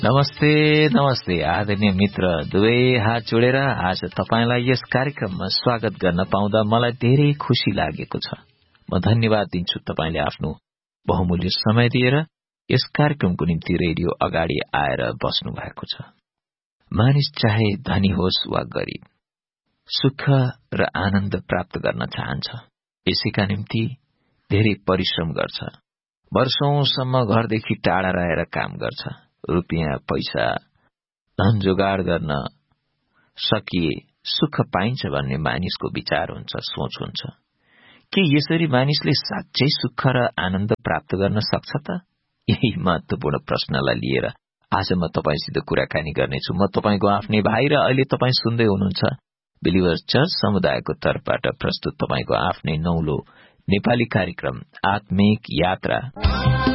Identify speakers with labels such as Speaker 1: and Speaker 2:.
Speaker 1: नमस्ते नमस्ते आदरणीय मित्र, दुवै हात जोडेर आज तपाईलाई यस कार्यक्रममा स्वागत गर्न पाउँदा मलाई धेरै खुशी लागेको छ। म धन्यवाद दिन्छु तपाईले आफ्नो बहुमूल्य समय दिएर यस कार्यक्रमको निम्ति रेडियो अगाडि आएर बस्नु भएको छ। मानिस चाहे धनी होस् वा गरीब, सुख र आनन्द प्राप्त गर्न चाहन्छ। यसैका निम्ति धेरै परिश्रम गर्छ, वर्षौंसम्म घरदेखि टाढा रहेर काम गर्छ। रुपियाँ पैसा धन जोगाड गर्न सकिए सुख पाइन्छ भन्ने मानिसको विचार हुन्छ, सोच हुन्छ। के यसरी मानिसले साँच्चै सुख र आनन्द प्राप्त गर्न सक्छ त? यही महत्वपूर्ण प्रश्नलाई लिएर आज म तपाईसित कुराकानी गर्नेछु। म तपाईको आफ्नै भाइ र अहिले तपाई सुन्दै हुनुहुन्छ बिलिभर्स चर्च समुदायको तर्फबाट प्रस्तुत तपाईको आफ्नै नौलो नेपाली कार्यक्रम आत्मिक यात्रा।